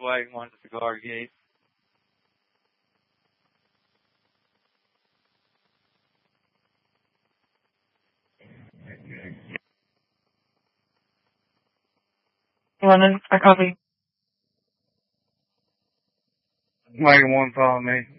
swag one cigar gate. London, I copy. Wagon one, follow me.